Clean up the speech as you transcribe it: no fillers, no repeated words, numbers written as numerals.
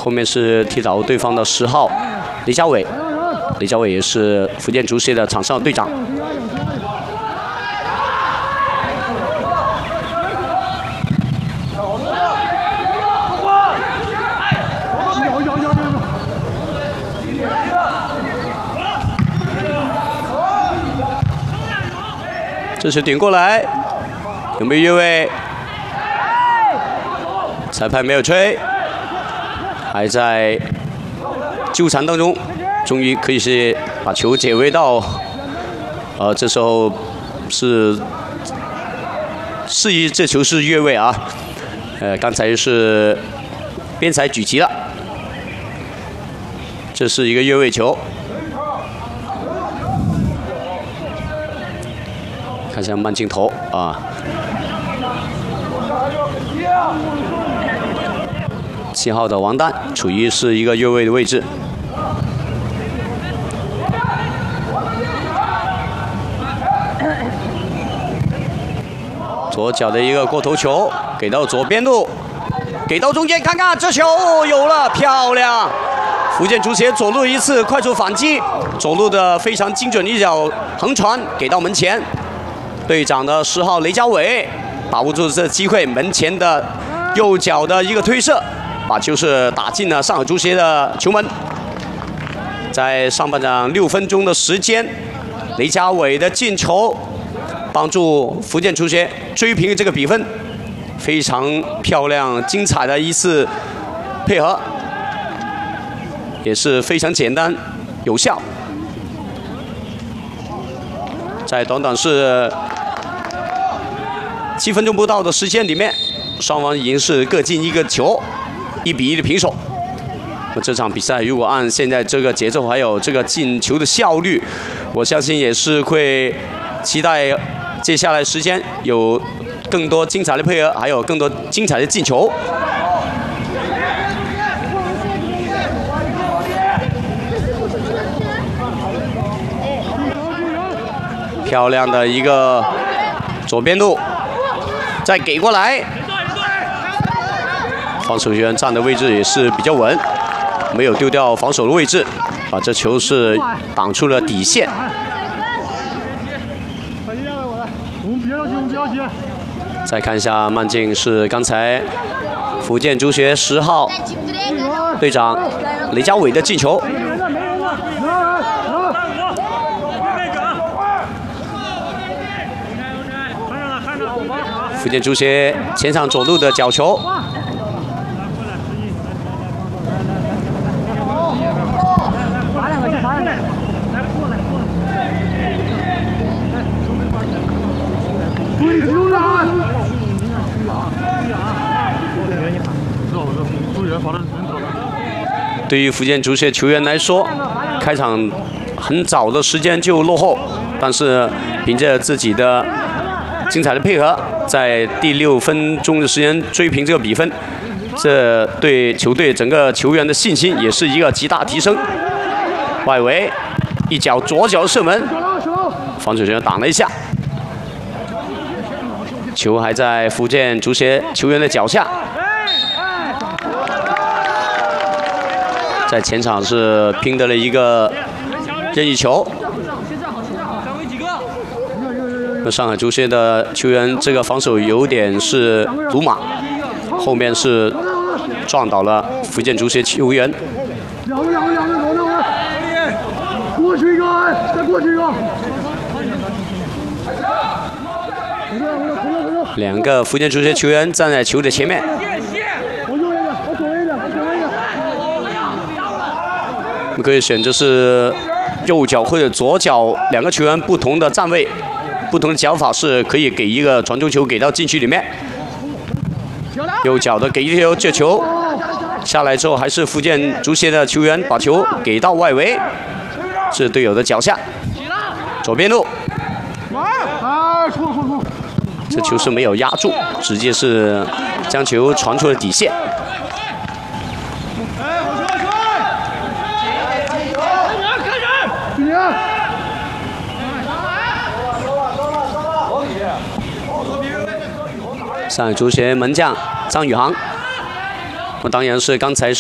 后面是踢倒对方的10号雷家伟，雷家伟也是福建足协的场上队长。这是顶过来，有没有越位？裁判没有吹，还在纠缠当中，终于可以是把球解围到，这时候是示意这球是越位啊，刚才是边裁举旗了，这是一个越位球。 看一下慢镜头啊，7号的王丹处于是一个越位的位置，左脚的一个过头球给到左边路，给到中间，看看这球有了，漂亮！福建足协左路一次快速反击，左路的非常精准一脚横传给到门前。 队长的10号雷家伟把握住这机会，门前的右脚的一个推射，把球是打进了上海足协的球门。在上半场6分钟的时间，雷家伟的进球帮助福建足协追平这个比分，非常漂亮、精彩的一次配合，也是非常简单有效。在短短是 7分钟不到的时间里面，双方已经是各进一个球，1比1的平手。那么这场比赛如果按现在这个节奏还有这个进球的效率，我相信也是会期待接下来时间有更多精彩的配合，还有更多精彩的进球。漂亮的一个左边路。 再给过来，防守球员站的位置也是比较稳，没有丢掉防守的位置，把这球是挡出了底线。再看一下慢镜，是刚才福建足协10号队长雷家伟的进球。 福建足协前场左路的角球，对于福建足协球员来说，开场很早的时间就落后，但是凭着自己的 精彩的配合，在第6分钟的时间追平这个比分，这对球队整个球员的信心也是一个极大提升。外围一脚左脚射门，防守球员挡了一下，球还在福建足协球员的脚下。在前场是拼得了一个任意球。 那上海足协的球员这个防守有点是鲁马，后面是撞倒了福建足协球员。过去一个，再过去一个。2个福建足协球员站在球的前面。我们可以选择是右脚或者左脚2个球员不同的站位。 不同的脚法是可以给一个传中球给到禁区里面，右脚的给一球，这球下来之后还是福建足协的球员把球给到外围，是队友的脚下，左边路，这球是没有压住，直接是将球传出了底线。上海足协门将张宇航，我当然是刚才